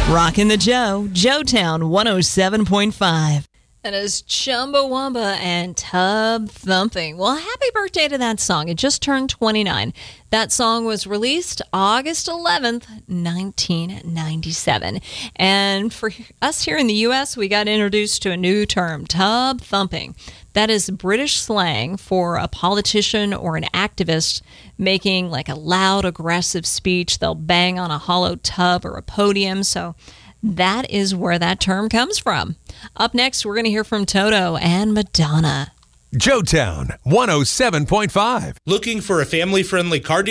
Rockin' the Joetown 107.5. That is Chumbawamba and Tub Thumping. Well, happy birthday to that song. It just turned 29. That song was released August 11th, 1997. And for us here in the U.S., we got introduced to a new term, tub thumping. That is British slang for a politician or an activist making like a loud, aggressive speech. They'll bang on a hollow tub or a podium. So that is where that term comes from. Up next, we're going to hear from Toto and Madonna. Joetown 107.5. Looking for a family-friendly car